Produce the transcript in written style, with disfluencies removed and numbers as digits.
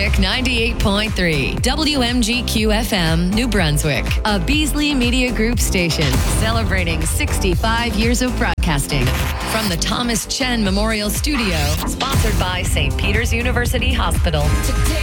Brunswick 98.3, WMGQ FM, New Brunswick, a Beasley Media Group station celebrating 65 years of broadcasting. From the Thomas Chen Memorial Studio, sponsored by St. Peter's University Hospital.